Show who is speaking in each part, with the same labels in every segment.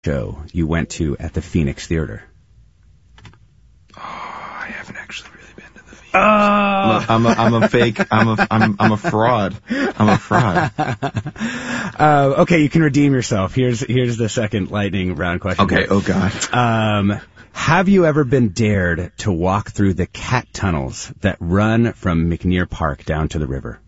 Speaker 1: show you went to at the Phoenix Theater?
Speaker 2: Oh, I haven't actually really been to the Phoenix.
Speaker 1: Oh!
Speaker 2: I'm a fake. I'm a fraud. I'm a fraud.
Speaker 1: Okay, you can redeem yourself. Here's the second lightning round question.
Speaker 2: Okay. Oh God.
Speaker 1: Have you ever been dared to walk through the cat tunnels that run from McNear Park down to the river?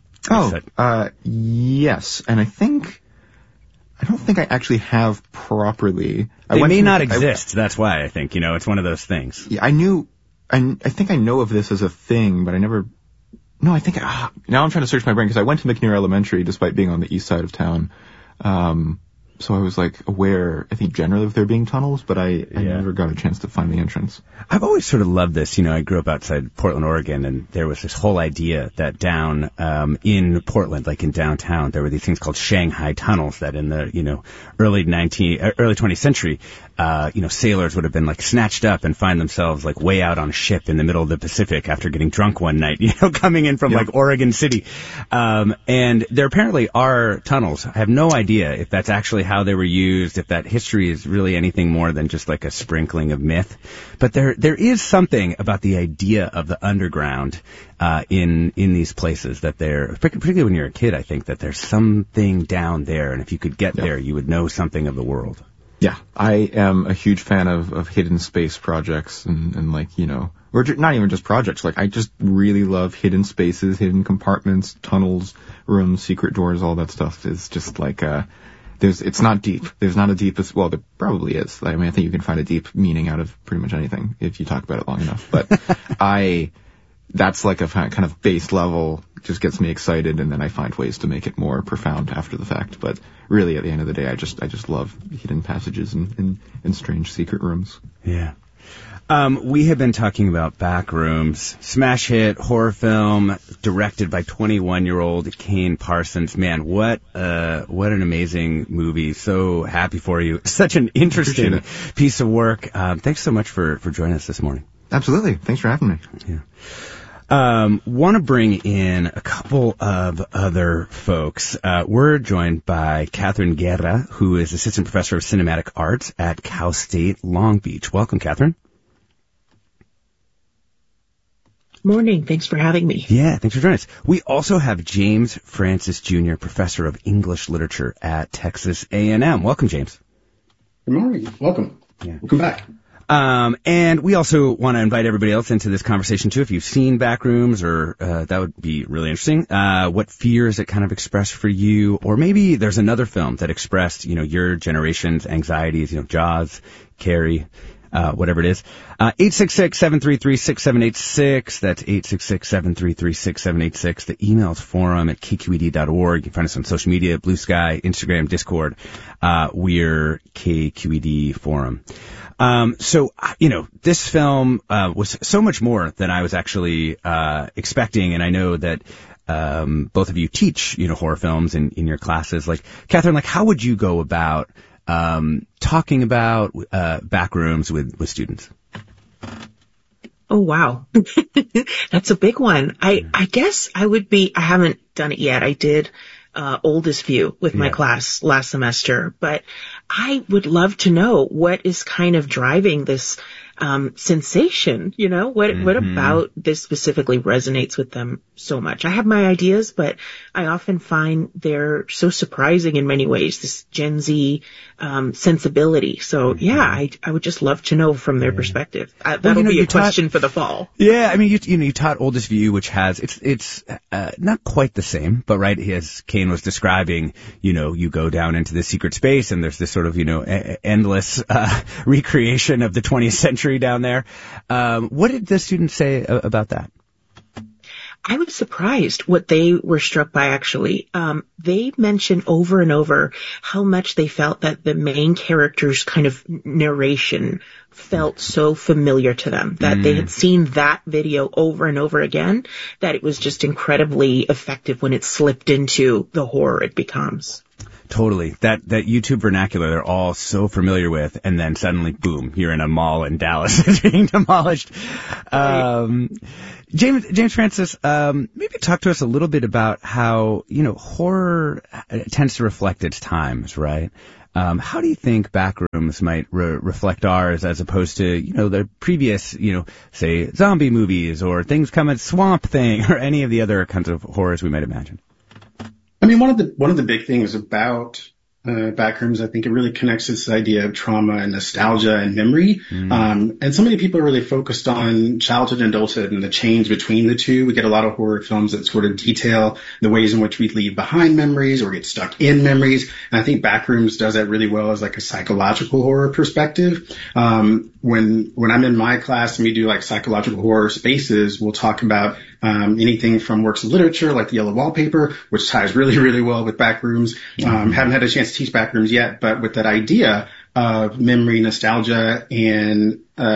Speaker 2: Yes, and I don't think I actually have properly.
Speaker 1: They may not exist. That's why I think, it's one of those things.
Speaker 2: Yeah, I think I know of this as a thing, but I never. No, I think now I'm trying to search my brain because I went to McNear Elementary despite being on the east side of town. So I was aware, I think generally of there being tunnels, but I never got a chance to find the entrance.
Speaker 1: I've always sort of loved this. I grew up outside Portland, Oregon, and there was this whole idea that down in Portland, like in downtown, there were these things called Shanghai tunnels that in the early 20th century, sailors would have been snatched up and find themselves way out on a ship in the middle of the Pacific after getting drunk one night, coming in from Oregon City. And there apparently are tunnels. I have no idea if that's actually how they were used, if that history is really anything more than just a sprinkling of myth. But there is something about the idea of the underground in these places that particularly when you're a kid, I think that there's something down there, and if you could get there, you would know something of the world.
Speaker 2: Yeah, I am a huge fan of hidden space projects and or not even just projects. I just really love hidden spaces, hidden compartments, tunnels, rooms, secret doors, all that stuff is just it's not deep. There's not a deepest, well, there probably is. I think you can find a deep meaning out of pretty much anything if you talk about it long enough. But that's a kind of base level, just gets me excited, and then I find ways to make it more profound after the fact. But really, at the end of the day, I just love hidden passages and strange secret rooms.
Speaker 1: Yeah. We have been talking about Backrooms, smash hit horror film directed by 21-year-old Kane Parsons. Man, what an amazing movie. So happy for you. Such an interesting piece of work. Thanks so much for joining us this morning.
Speaker 2: Absolutely. Thanks for having me.
Speaker 1: Yeah. Want to bring in a couple of other folks. We're joined by Catherine Guerra, who is assistant professor of cinematic arts at Cal State Long Beach. Welcome, Catherine.
Speaker 3: Morning. Thanks for having me.
Speaker 1: Yeah, thanks for joining us. We also have James Francis Jr., professor of English literature at Texas A&M. Welcome, James.
Speaker 4: Good morning. Welcome.
Speaker 1: Yeah.
Speaker 4: Welcome back.
Speaker 1: And we also want to invite everybody else into this conversation, too. If you've seen Backrooms, or that would be really interesting. What fears it kind of expressed for you? Or maybe there's another film that expressed, your generation's anxieties, Jaws, Carrie, whatever it is. 866-733-6786. That's 866-733-6786. The email is forum@kqed.org. You can find us on social media, Blue Sky, Instagram, Discord. We're KQED Forum. So, this film was so much more than I was actually expecting, and I know that both of you teach, horror films in your classes. Catherine, how would you go about talking about Backrooms with students?
Speaker 3: Oh, wow. That's a big one. I guess I haven't done it yet. I did Oldest View with my class last semester, but I would love to know what is kind of driving this sensation, what about this specifically resonates with them so much. I have my ideas, but I often find they're so surprising in many ways, this Gen Z sensibility. So I would just love to know from their perspective. That'll be a question for the fall.
Speaker 1: Yeah, you taught Oldest View, which has it's not quite the same, but right, as Kane was describing, you go down into the secret space and there's this sort of endless recreation of the 20th century down there. What did the students say about that?
Speaker 3: I was surprised what they were struck by, actually. They mentioned over and over how much they felt that the main character's kind of narration felt so familiar to them, that they had seen that video over and over again, that it was just incredibly effective when it slipped into the horror it becomes.
Speaker 1: Totally. That YouTube vernacular they're all so familiar with, and then suddenly, boom, you're in a mall in Dallas that's being demolished. James Francis, maybe talk to us a little bit about how, horror tends to reflect its times, right? How do you think Backrooms might reflect ours as opposed to, the previous, say, zombie movies or Things Come at Swamp Thing or any of the other kinds of horrors we might imagine?
Speaker 4: I mean, one of the big things about Backrooms, I think it really connects to this idea of trauma and nostalgia and memory. And so many people are really focused on childhood and adulthood and the change between the two. We get a lot of horror films that sort of detail the ways in which we leave behind memories or get stuck in memories. And I think Backrooms does that really well as like a psychological horror perspective. When I'm in my class and we do like psychological horror spaces, we'll talk about anything from works of literature like The Yellow Wallpaper, which ties really, really well with Backrooms. Haven't had a chance to teach Backrooms yet, but with that idea of memory, nostalgia, and,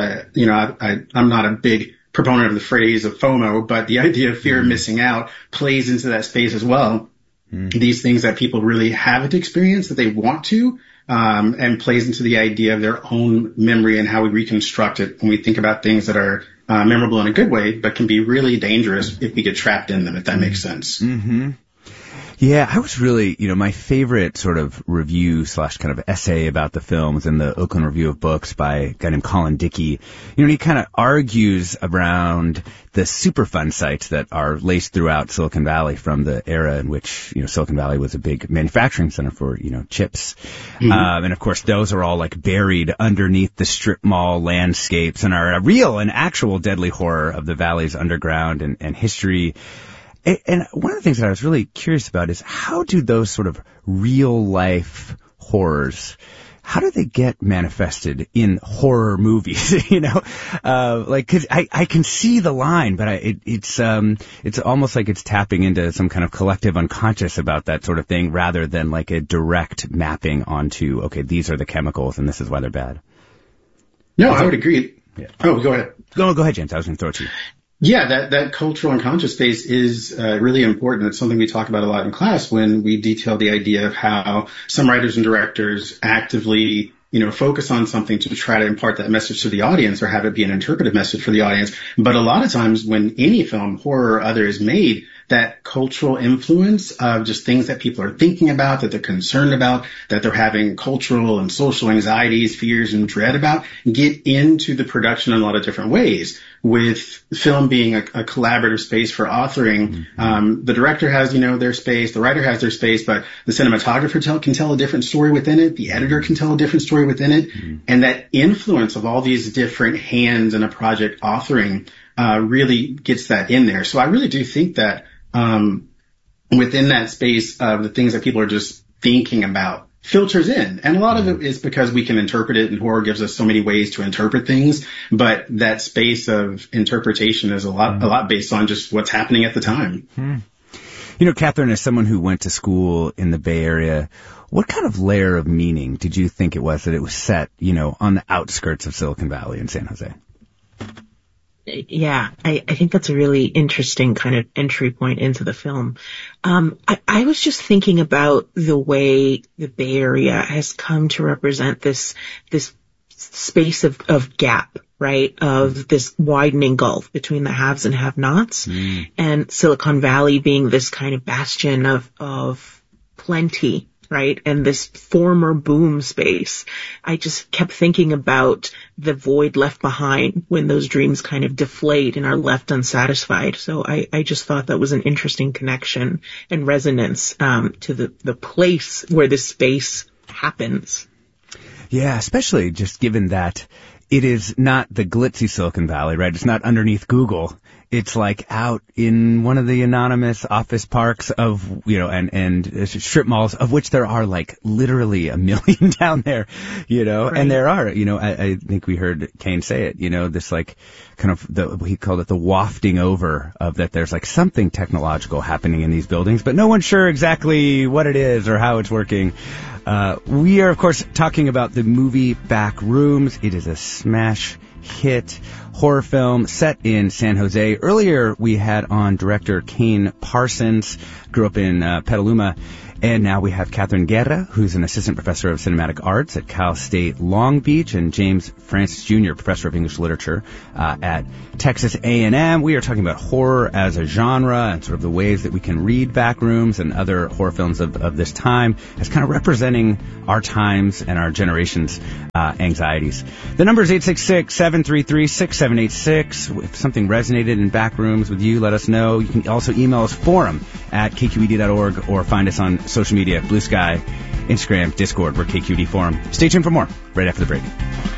Speaker 4: I'm not a big proponent of the phrase of FOMO, but the idea of fear of missing out plays into that space as well. These things that people really haven't experienced that they want to, and plays into the idea of their own memory and how we reconstruct it when we think about things that are memorable in a good way, but can be really dangerous if we get trapped in them, if that makes sense.
Speaker 1: Mm-hmm. Yeah, I was really, my favorite sort of review / kind of essay about the film was in the Oakland Review of Books by a guy named Colin Dickey. He kind of argues around the Superfund sites that are laced throughout Silicon Valley from the era in which, Silicon Valley was a big manufacturing center for, chips. And of course, those are all like buried underneath the strip mall landscapes and are a real and actual deadly horror of the Valley's underground and history. And one of the things that I was really curious about is how do those sort of real life horrors, how do they get manifested in horror movies? Cause I can see the line, but it's almost like it's tapping into some kind of collective unconscious about that sort of thing rather than like a direct mapping onto, okay, these are the chemicals and this is why they're bad.
Speaker 4: No, I would agree.
Speaker 1: Yeah.
Speaker 4: Oh, go ahead.
Speaker 1: Go ahead, James. I was going to throw it to you.
Speaker 4: Yeah, that cultural and conscious space is really important. It's something we talk about a lot in class when we detail the idea of how some writers and directors actively, focus on something to try to impart that message to the audience or have it be an interpretive message for the audience. But a lot of times when any film, horror or other, is made, that cultural influence of just things that people are thinking about, that they're concerned about, that they're having cultural and social anxieties, fears, and dread about, get into the production in a lot of different ways. With film being a collaborative space for authoring, the director has, their space, the writer has their space, but the cinematographer can tell a different story within it, the editor can tell a different story within it, and that influence of all these different hands in a project authoring really gets that in there. So I really do think that within that space of the things that people are just thinking about filters in. And a lot of it is because we can interpret it, and horror gives us so many ways to interpret things. But that space of interpretation is a lot based on just what's happening at the time.
Speaker 1: Catherine, as someone who went to school in the Bay Area, what kind of layer of meaning did you think it was that it was set, on the outskirts of Silicon Valley in San Jose?
Speaker 3: Yeah, I think that's a really interesting kind of entry point into the film. I was just thinking about the way the Bay Area has come to represent this space of gap, right? Of this widening gulf between the haves and have-nots, and Silicon Valley being this kind of bastion of plenty, right? And this former boom space. I just kept thinking about the void left behind when those dreams kind of deflate and are left unsatisfied. So I just thought that was an interesting connection and resonance to the place where this space happens.
Speaker 1: Yeah, especially just given that it is not the glitzy Silicon Valley, right? It's not underneath Google. It's like out in one of the anonymous office parks of, and strip malls, of which there are like literally 1 million down there, right. And there are, I think we heard Kane say it, this like kind of he called it the wafting over of that there's like something technological happening in these buildings, but no one's sure exactly what it is or how it's working. We are, of course, talking about the movie Backrooms. It is a smash hit horror film set in San Jose. Earlier, we had on director Kane Parsons, grew up in Petaluma. And now we have Catherine Guerra, who's an assistant professor of cinematic arts at Cal State Long Beach, and James Francis Jr., professor of English literature at Texas A&M. We are talking about horror as a genre and sort of the ways that we can read Backrooms and other horror films of this time as kind of representing our times and our generation's anxieties. The number is 866-733-6786. If something resonated in Backrooms with you, let us know. You can also email us forum@kqed.org or find us on social media, Blue Sky, Instagram, Discord, or KQED Forum. Stay tuned for more right after the break.